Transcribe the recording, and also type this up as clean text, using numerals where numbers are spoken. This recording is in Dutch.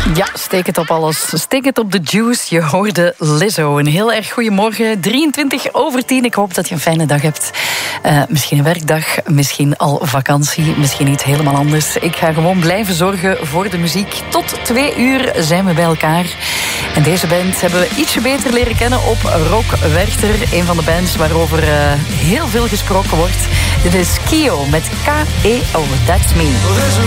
Ja, steek het op alles. Steek het op de juice. Je hoorde Lizzo. Een heel erg goeiemorgen. 10:23. Ik hoop dat je een fijne dag hebt. Misschien een werkdag, misschien al vakantie, misschien iets helemaal anders. Ik ga gewoon blijven zorgen voor de muziek. Tot 2 uur zijn we bij elkaar. En deze band hebben we ietsje beter leren kennen op Rock Werchter. Een van de bands waarover heel veel gesproken wordt. Dit is Kio met K-E-O. That's me.